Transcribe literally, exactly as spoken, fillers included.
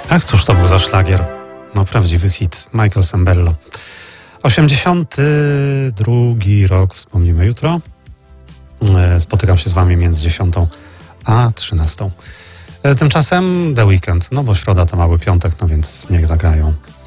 Tak, cóż to był za szlagier? No, prawdziwy hit. Michael Sembello. osiemdziesiąty drugi rok, wspomnimy jutro. Spotykam się z wami między dziesiątą a trzynastą. Tymczasem The Weeknd, no bo środa to mały piątek, no więc niech zagrają